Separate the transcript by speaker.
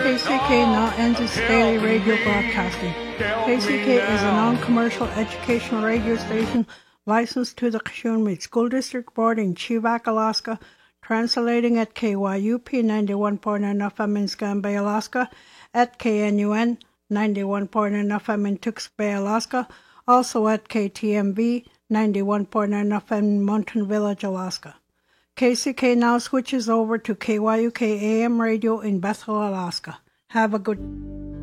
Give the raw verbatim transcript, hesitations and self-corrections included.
Speaker 1: K C K now ends its daily radio broadcasting. K C K is a non-commercial educational radio station licensed to the Kashunimate School District Board in Chevak, Alaska, translating at K Y U P ninety-one point nine F M in Scan Bay, Alaska, at K N U N ninety-one point nine F M in Tewksbury Bay, Alaska, also at K T M V ninety-one point nine F M in Mountain Village, Alaska. K C K now switches over to K Y U K A M radio in Bethel, Alaska. Have a good